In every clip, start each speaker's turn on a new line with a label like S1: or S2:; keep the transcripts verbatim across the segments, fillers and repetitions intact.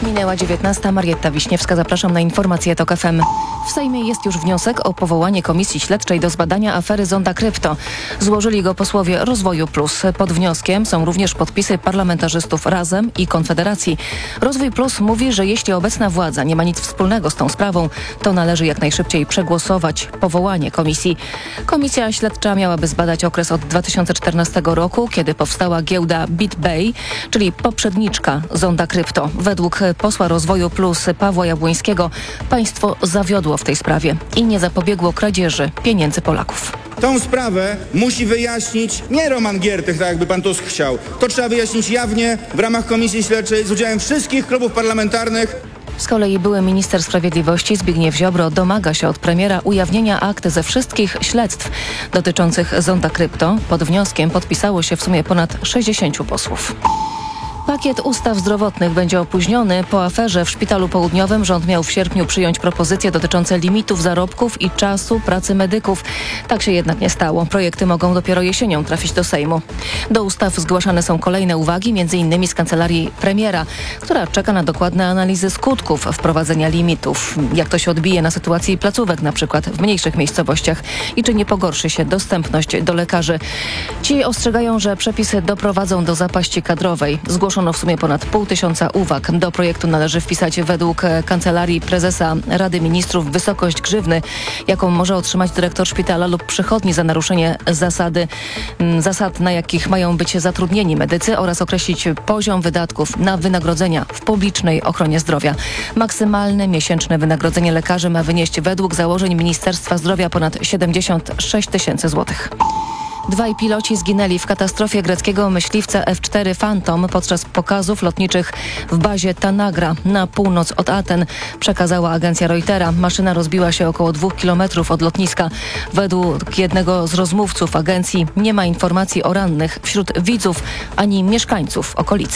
S1: Minęła dziewiętnasta. Marietta Wiśniewska, zapraszam na informacje TOK F M. W Sejmie jest już wniosek o powołanie Komisji Śledczej do zbadania afery Zonda Krypto. Złożyli go posłowie Rozwoju Plus. Pod wnioskiem są również podpisy parlamentarzystów Razem i Konfederacji. Rozwój Plus mówi, że jeśli obecna władza nie ma nic wspólnego z tą sprawą, to należy jak najszybciej przegłosować powołanie komisji. Komisja Śledcza miałaby zbadać okres od dwa tysiące czternastego roku, kiedy powstała giełda BitBay, czyli poprzedniczka Zonda Krypto. Według posła Rozwoju Plus Pawła Jabłońskiego państwo zawiodło w tej sprawie i nie zapobiegło kradzieży pieniędzy Polaków.
S2: Tą sprawę musi wyjaśnić nie Roman Giertych, tak jakby pan Tusk chciał. To trzeba wyjaśnić jawnie w ramach Komisji Śledczej z udziałem wszystkich klubów parlamentarnych.
S1: Z kolei były minister sprawiedliwości Zbigniew Ziobro domaga się od premiera ujawnienia akt ze wszystkich śledztw dotyczących Zonda Krypto. Pod wnioskiem podpisało się w sumie ponad sześćdziesięciu posłów. Pakiet ustaw zdrowotnych będzie opóźniony. Po aferze w Szpitalu Południowym rząd miał w sierpniu przyjąć propozycje dotyczące limitów zarobków i czasu pracy medyków. Tak się jednak nie stało. Projekty mogą dopiero jesienią trafić do Sejmu. Do ustaw zgłaszane są kolejne uwagi, między innymi z kancelarii premiera, która czeka na dokładne analizy skutków wprowadzenia limitów. Jak to się odbije na sytuacji placówek, na przykład w mniejszych miejscowościach i czy nie pogorszy się dostępność do lekarzy. Ci ostrzegają, że przepisy doprowadzą do zapaści kadrowej. Zgłoszono w sumie ponad pół tysiąca uwag. Do projektu należy wpisać według Kancelarii Prezesa Rady Ministrów wysokość grzywny, jaką może otrzymać dyrektor szpitala lub przychodni za naruszenie zasady, zasad, na jakich mają być zatrudnieni medycy, oraz określić poziom wydatków na wynagrodzenia w publicznej ochronie zdrowia. Maksymalne miesięczne wynagrodzenie lekarzy ma wynieść według założeń Ministerstwa Zdrowia ponad siedemdziesiąt sześć tysięcy złotych. Dwaj piloci zginęli w katastrofie greckiego myśliwca F cztery Phantom podczas pokazów lotniczych w bazie Tanagra na północ od Aten, przekazała agencja Reutera. Maszyna rozbiła się około dwóch kilometrów od lotniska. Według jednego z rozmówców agencji nie ma informacji o rannych wśród widzów ani mieszkańców okolicy.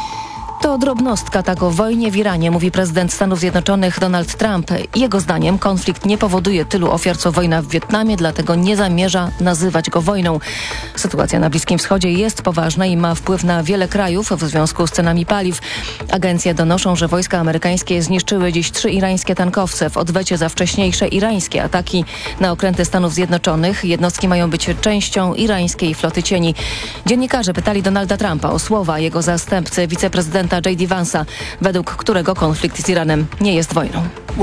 S1: To drobnostka, tak o wojnie w Iranie mówi prezydent Stanów Zjednoczonych Donald Trump. Jego zdaniem konflikt nie powoduje tylu ofiar co wojna w Wietnamie, dlatego nie zamierza nazywać go wojną. Sytuacja na Bliskim Wschodzie jest poważna i ma wpływ na wiele krajów w związku z cenami paliw. Agencje donoszą, że wojska amerykańskie zniszczyły dziś trzy irańskie tankowce w odwecie za wcześniejsze irańskie ataki na okręty Stanów Zjednoczonych. Jednostki mają być częścią irańskiej floty cieni. Dziennikarze pytali Donalda Trumpa o słowa jego zastępcy, wiceprezydenta J D Vance'a, według którego konflikt z Iranem nie jest wojną.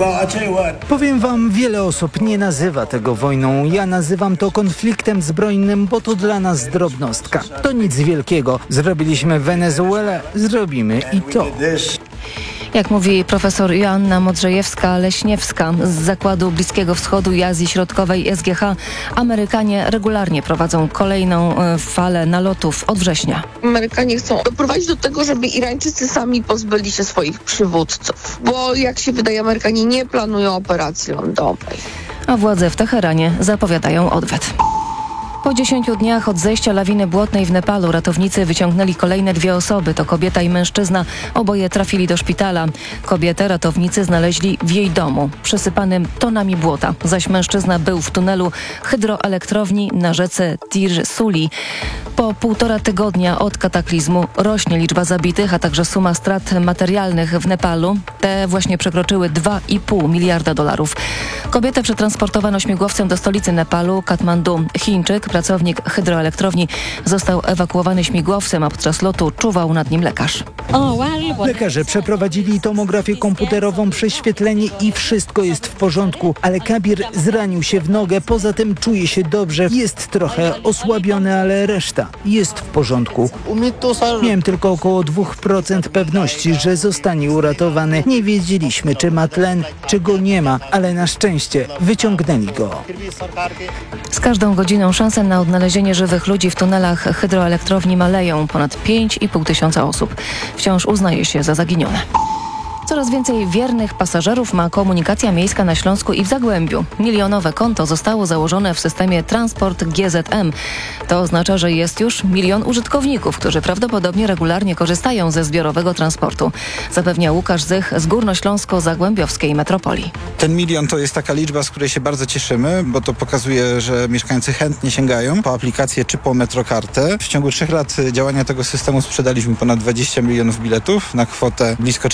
S3: Powiem wam, wiele osób nie nazywa tego wojną. Ja nazywam to konfliktem zbrojnym, bo to dla nas drobnostka. To nic wielkiego. Zrobiliśmy Wenezuelę, zrobimy i to.
S1: Jak mówi profesor Joanna Modrzejewska-Leśniewska z Zakładu Bliskiego Wschodu i Azji Środkowej S G H, Amerykanie regularnie prowadzą kolejną falę nalotów od września.
S4: Amerykanie chcą doprowadzić do tego, żeby Irańczycy sami pozbyli się swoich przywódców, bo jak się wydaje, Amerykanie nie planują operacji lądowej.
S1: A władze w Teheranie zapowiadają odwet. Po dziesięciu dniach od zejścia lawiny błotnej w Nepalu ratownicy wyciągnęli kolejne dwie osoby. To kobieta i mężczyzna. Oboje trafili do szpitala. Kobietę ratownicy znaleźli w jej domu, przysypanym tonami błota. Zaś mężczyzna był w tunelu hydroelektrowni na rzece Tir Suli. Po półtora tygodnia od kataklizmu rośnie liczba zabitych, a także suma strat materialnych w Nepalu. Te właśnie przekroczyły dwa i pół miliarda dolarów. Kobietę przetransportowano śmigłowcem do stolicy Nepalu, Katmandu. Chińczyk, pracownik hydroelektrowni, został ewakuowany śmigłowcem, a podczas lotu czuwał nad nim lekarz.
S3: Lekarze przeprowadzili tomografię komputerową, prześwietlenie i wszystko jest w porządku, ale Kabir zranił się w nogę, poza tym czuje się dobrze, jest trochę osłabiony, ale reszta jest w porządku. Miałem tylko około dwa procent pewności, że zostanie uratowany. Nie wiedzieliśmy, czy ma tlen, czy go nie ma, ale na szczęście wyciągnęli go.
S1: Z każdą godziną szanse na odnalezienie żywych ludzi w tunelach hydroelektrowni maleją. Ponad pięć i pół tysiąca osób wciąż uznaje się za zaginione. Coraz więcej wiernych pasażerów ma komunikacja miejska na Śląsku i w Zagłębiu. Milionowe konto zostało założone w systemie Transport G Z M. To oznacza, że jest już milion użytkowników, którzy prawdopodobnie regularnie korzystają ze zbiorowego transportu. Zapewnia Łukasz Zych z Górnośląsko-Zagłębiowskiej Metropolii.
S5: Ten milion to jest taka liczba, z której się bardzo cieszymy, bo to pokazuje, że mieszkańcy chętnie sięgają po aplikację czy po metrokartę. W ciągu trzech lat działania tego systemu sprzedaliśmy ponad dwadzieścia milionów biletów na kwotę blisko